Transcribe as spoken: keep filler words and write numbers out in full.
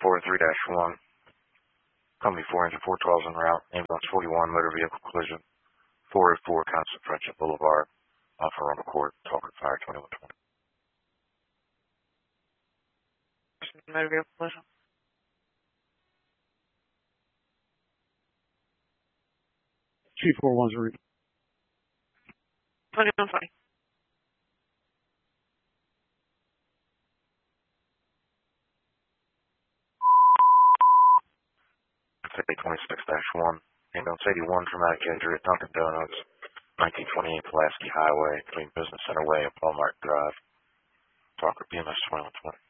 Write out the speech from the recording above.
four three dash one. Company four engine four twelve is en route. Ambulance forty-one, motor vehicle collision. four oh four Constant Friendship Boulevard. Off around the court. Talker Fire twenty-one twenty. Motor vehicle collision. Chief four one zero. twenty-one twenty. twenty-six dash one. Ambulance eighty-one, traumatic injury at Dunkin' Donuts, nineteen twenty-eight Pulaski Highway, between Business Center Way and Walmart Drive. Talker B M S twenty-one twenty.